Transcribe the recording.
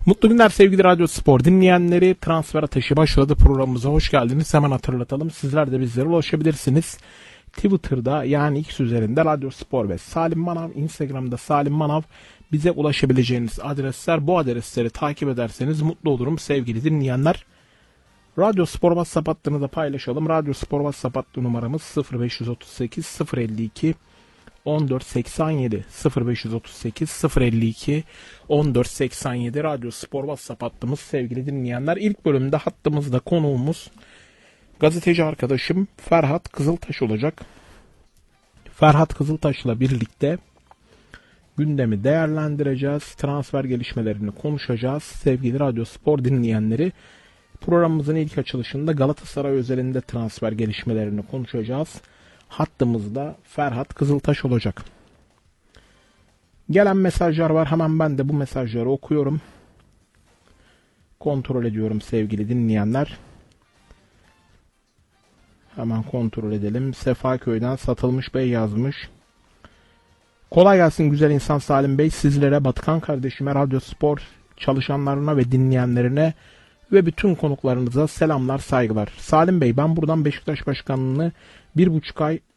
Mutlu günler sevgili Radyo Spor dinleyenleri. Transfer Ateşi başladı, programımıza hoş geldiniz. Hemen hatırlatalım, sizler de bizlere ulaşabilirsiniz. Twitter'da yani X üzerinde Radyo Spor ve Salim Manav, Instagram'da Salim Manav, bize ulaşabileceğiniz adresler. Bu adresleri takip ederseniz mutlu olurum sevgili dinleyenler. Radyo Spor WhatsApp hattını da paylaşalım. Radyo Spor WhatsApp hattı numaramız 0538 052 1487 0538 052 1487 Radyo Spor WhatsApp hattımız sevgili dinleyenler. İlk bölümde hattımızda konuğumuz gazeteci arkadaşım Ferhat Kızıltaş olacak. Ferhat Kızıltaş'la birlikte gündemi değerlendireceğiz. Transfer gelişmelerini konuşacağız. Sevgili Radyo Spor dinleyenleri, programımızın ilk açılışında Galatasaray özelinde transfer gelişmelerini konuşacağız. Hattımızda Ferhat Kızıltaş olacak. Gelen mesajlar var. Hemen ben de bu mesajları okuyorum. Kontrol ediyorum sevgili dinleyenler. Hemen kontrol edelim. Sefaköy'den Satılmış Bey yazmış. Kolay gelsin güzel insan Salim Bey. Sizlere, Batıkan kardeşime, Radyo Spor çalışanlarına ve dinleyenlerine ve bütün konuklarınıza selamlar, saygılar. Salim Bey, ben buradan Beşiktaş Başkanlığı'nı 1,5 ay